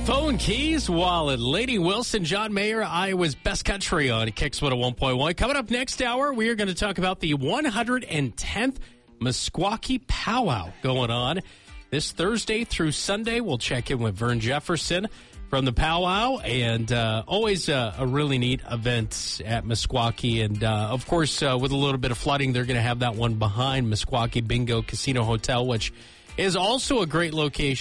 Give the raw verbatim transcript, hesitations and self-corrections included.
Phone, keys, wallet. Lady Wilson, John Mayer, Iowa's Best Country on Kicks one oh one point one. Coming up next hour, we are going to talk about the one hundred tenth Meskwaki Powwow going on this Thursday through Sunday. We'll check in with Vern Jefferson from the powwow, and uh, always uh, a really neat event at Meskwaki. And, uh, of course, uh, with a little bit of flooding, they're going to have that one behind Meskwaki Bingo Casino Hotel, which is also a great location.